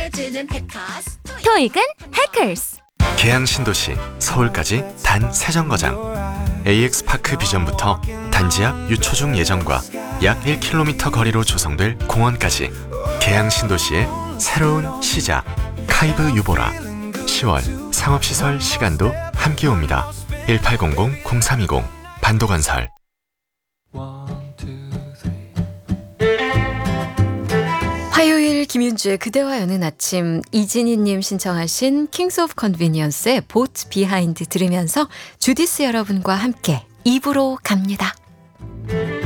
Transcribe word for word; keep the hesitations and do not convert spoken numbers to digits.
보여주는 해커스. 토익은 해커스. 계양 신도시 서울까지 단 세 정거장. 에이엑스파크 비전부터 단지 앞 유초중 예정과 약 일 킬로미터 거리로 조성될 공원까지 계양 신도시의 새로운 시작. 카이브 유보라. 시월 상업시설 시간도 함께 옵니다. 일팔공공 공삼이공 반도건설. 화요일 김윤주의 그대와 여는 아침, 이진희님 신청하신 킹스 오브 컨비니언스의 보트 비하인드 들으면서 주디스 여러분과 함께 이 부로 갑니다.